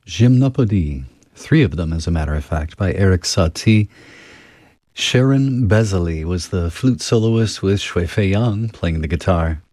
Gymnopédie, three of them, as a matter of fact, by Eric Satie. Sharon Bezali was the flute soloist with Shui Fei Yang playing the guitar.